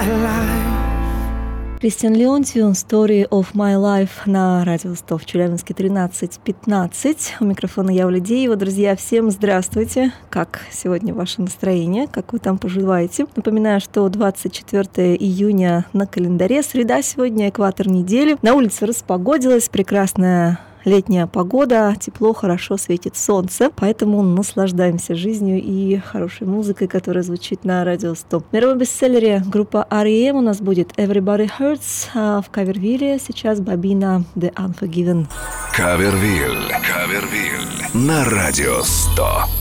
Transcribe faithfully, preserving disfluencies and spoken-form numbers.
Кристиан Леонтьев, Story of My Life на радио сто в Челябинске тринадцать пятнадцать. У микрофона я, Оля Деева. Друзья, всем здравствуйте. Как сегодня ваше настроение? Как вы там поживаете? Напоминаю, что двадцать четвёртого июня на календаре, среда сегодня, экватор недели. На улице распогодилось, прекрасная летняя погода, тепло, хорошо светит солнце, поэтому наслаждаемся жизнью и хорошей музыкой, которая звучит на радио сто. В мировом бестселлере группа ар и эм у нас будет Everybody Hurts, а в кавервилле сейчас Бобина The Unforgiven. Кавервилл, Кавервилл на радио сто.